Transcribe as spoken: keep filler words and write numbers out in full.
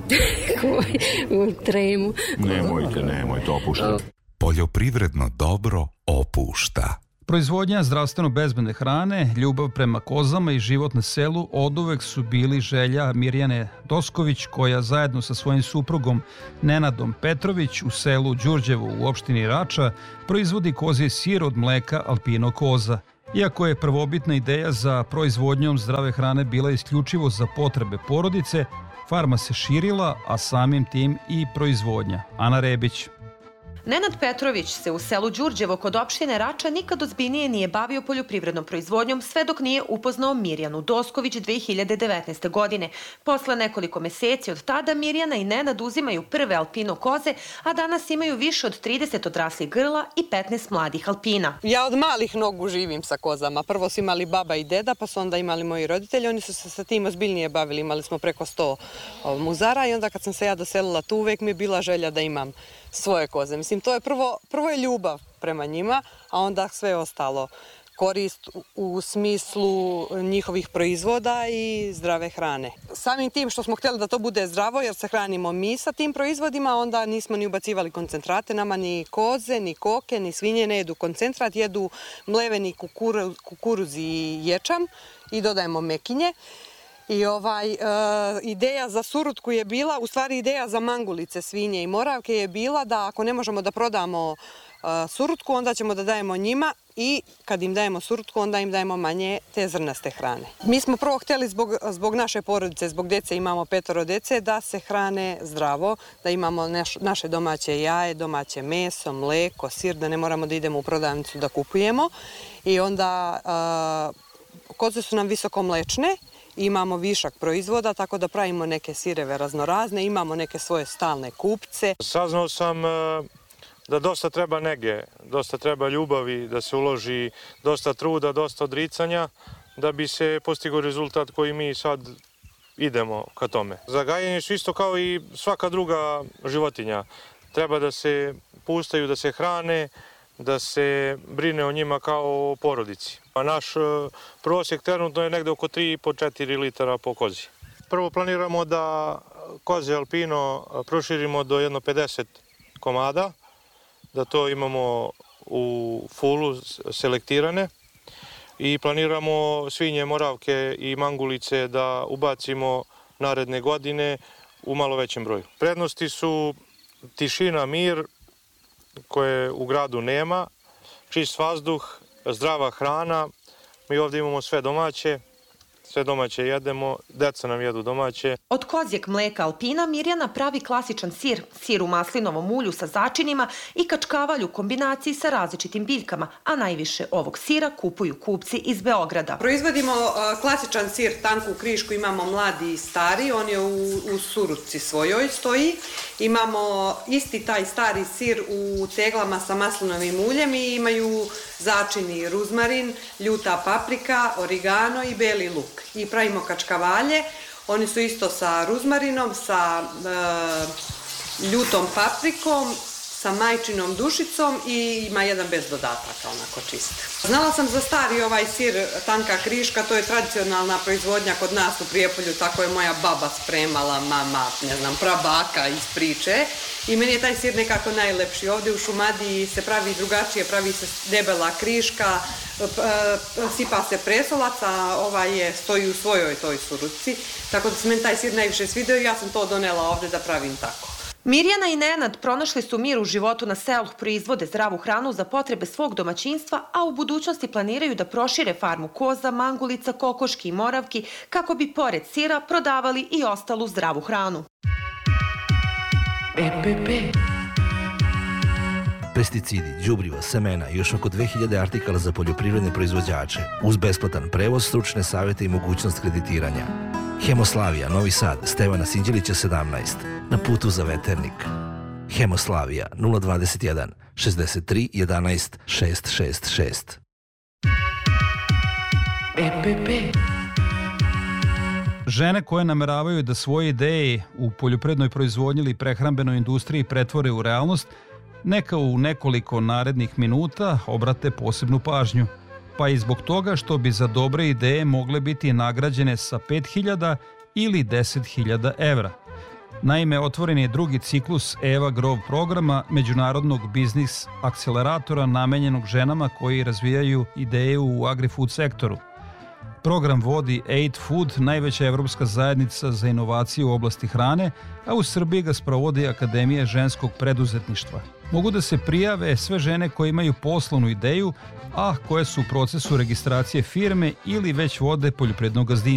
U tremu. Nemojte, nemojte, opuštajte. Poljoprivredno dobro opušta. Proizvodnja zdravstveno bezbedne hrane, ljubav prema kozama i život na selu oduvek su bili želja Mirjane Dosković, koja zajedno sa svojim suprugom Nenadom Petrović u selu Đurđevo u opštini Rača proizvodi kozji sir od mleka Alpino koza. Iako je prvobitna ideja za proizvodnjom zdrave hrane bila isključivo za potrebe porodice, farma se širila, a samim tim i proizvodnja. Ana Rebić. Nenad Petrović se u selu Đurđevo kod opštine Rača nikad ozbiljnije nije bavio poljoprivrednom proizvodnjom sve dok nije upoznao Mirjanu Dosković dve hiljade devetnaeste. godine. Posle nekoliko meseci od tada Mirjana i Nenad uzimaju prve Alpino koze, a danas imaju više od trideset odraslih grla i petnaest mladih Alpina. Ja od malih nogu živim sa kozama. Prvo su imali baba i deda, pa su onda imali moji roditelji. Oni su se sa tim ozbiljnije bavili. Imali smo preko sto muzara i onda kad sam se ja doselila tu, uvek mi je bila želja da imam svoje koze. Mislim, to je prvo, prvo je ljubav prema njima, a onda sve ostalo. Korist u smislu njihovih proizvoda i zdrave hrane. Samim tim što smo htjeli da to bude zdravo, jer se hranimo mi sa tim proizvodima, onda nismo ni ubacivali koncentrate. Nama ni koze, ni koke, ni svinje ne jedu koncentrat, jedu mleveni kukuruz, kukuruz i ječam i dodajemo mekinje. I ovaj, e, ideja za surutku je bila, u stvari ideja za mangulice, svinje i moravke je bila da ako ne možemo da prodamo e, surutku, onda ćemo da dajemo njima i kad im dajemo surutku, onda im dajemo manje te zrnaste hrane. Mi smo prvo htjeli zbog, zbog naše porodice, zbog dece, imamo petoro dece, da se hrane zdravo, da imamo naš, naše domaće jaje, domaće meso, mleko, sir, da ne moramo da idemo u prodavnicu da kupujemo. I onda e, koze su nam visoko mlečne, imamo višak proizvoda, tako da pravimo neke sireve raznorazne, imamo neke svoje stalne kupce. Saznao sam da dosta treba nege, dosta treba ljubavi, da se uloži dosta truda, dosta odricanja, da bi se postigao rezultat koji mi sad idemo ka tome. Za gajenje su isto kao i svaka druga životinja. Treba da se pustaju, da se hrane, da se brine o njima kao o porodici. A naš prosjek trenutno je negde oko tri i po četiri litara po kozi. Prvo planiramo da koze Alpino proširimo do jedno pedeset komada, da to imamo u fulu selektirane i planiramo svinje, moravke i mangulice da ubacimo naredne godine u malo većem broju. Prednosti su tišina, mir, koje u gradu nema, čist vazduh, zdrava hrana. Mi ovdje imamo sve domaće, sve domaće jedemo, deca nam jedu domaće. Od kozjeg mleka Alpina Mirjana pravi klasičan sir, sir u maslinovom ulju sa začinima i kačkavalj u kombinaciji sa različitim biljkama, a najviše ovog sira kupuju kupci iz Beograda. Proizvodimo uh, klasičan sir, tanku krišku, imamo mladi i stari, on je u, u surutci svojoj stoji. Imamo isti taj stari sir u teglama sa maslinovim uljem i imaju začini ruzmarin, ljuta paprika, origano i beli luk. I pravimo kačkavalje, oni su isto sa ruzmarinom, sa e, ljutom paprikom, sa majčinom dušicom i ima jedan bez dodataka, onako čist. Znala sam za stari ovaj sir, tanka kriška, to je tradicionalna proizvodnja kod nas u Prijepolju, tako je moja baba spremala, mama, ne znam, prabaka iz priče. I meni je taj sir nekako najlepši. Ovdje u Šumadiji se pravi drugačije, pravi se debela kriška, sipa se presolac, a ovaj je, stoji u svojoj toj surutci. Tako da se meni taj sir najviše svidio i ja sam to donela ovdje da pravim tako. Mirjana i Nenad pronašli su mir u životu na selu, proizvode zdravu hranu za potrebe svog domaćinstva, a u budućnosti planiraju da prošire farmu koza, mangulica, kokoški i moravki kako bi pored sira prodavali i ostalu zdravu hranu. E P P. Pesticidi, đubriva, semena i još oko dve hiljade artikala za poljoprivredne proizvođače, uz besplatan prevoz, stručne savjete i mogućnost kreditiranja. Hemoslavija, Novi Sad, Stevana Sinđelića sedamnaest, na putu za Veternik. Hemoslavija, nula dvadeset jedan šezdeset tri jedanaest šest šest šest. E P P. Žene koje nameravaju da svoje ideje u poljoprivrednoj proizvodnji ili prehrambenoj industriji pretvore u realnost, neka u nekoliko narednih minuta obrate posebnu pažnju, pa i zbog toga što bi za dobre ideje mogle biti nagrađene sa pet hiljada ili deset hiljada evra. Naime, otvoren je drugi ciklus Eva Grove programa, međunarodnog biznis akceleratora namenjenog ženama koji razvijaju ideje u agri-food sektoru. Program vodi Aid Food, najveća evropska zajednica za inovaciju u oblasti hrane, a u Srbiji ga sprovodi Akademija ženskog preduzetništva. Mogu da se prijave sve žene koje imaju poslovnu ideju, a koje su u procesu registracije firme ili već vode poljoprivredno gazdinstvo.